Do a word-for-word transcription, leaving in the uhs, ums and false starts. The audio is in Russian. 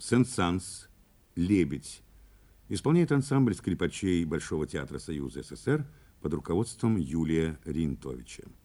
Сен-Санс, «Лебедь» исполняет ансамбль скрипачей Большого театра Союза СССР под руководством Юлия Ринтовича.